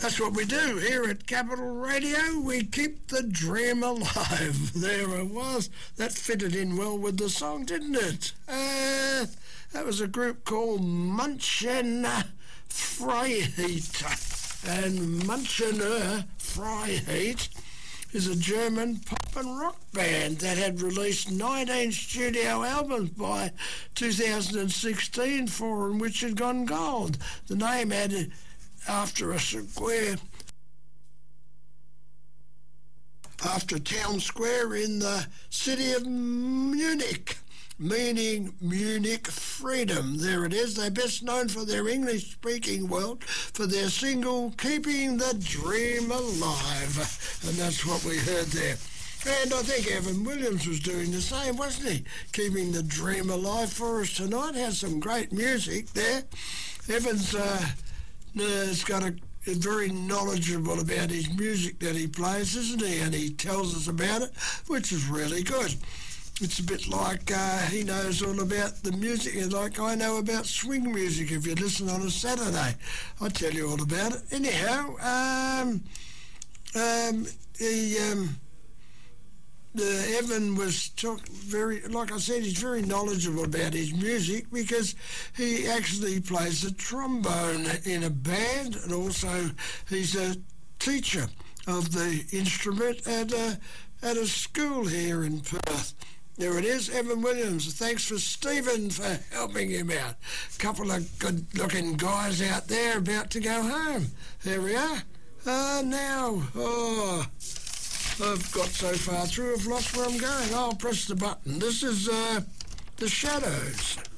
That's what we do here at Capital Radio. We keep the dream alive. There it was. That fitted in well with the song, didn't it? That was a group called München Freiheit. And München Freiheit is a German pop and rock band that had released 19 studio albums by 2016, 4 in which had gone gold. The name added after a square, after town square in the city of Munich, meaning Munich freedom. There it is. They're best known for their English-speaking world for their single Keeping the Dream Alive. And that's what we heard there. And I think Evan Williams was doing the same, wasn't he? Keeping the dream alive for us tonight. Has some great music there. Evan's has got a very knowledgeable about his music that he plays, isn't he? And he tells us about it, which is really good. It's a bit like he knows all about the music, like I know about swing music. If you listen on a Saturday, I tell you all about it. Anyhow, Evan was like I said, he's very knowledgeable about his music because he actually plays the trombone in a band, and also he's a teacher of the instrument at a school here in Perth. There it is, Evan Williams. Thanks for Stephen for helping him out. A couple of good-looking guys out there about to go home. There we are. I've got so far through, I've lost where I'm going. I'll press the button. This is The Shadows.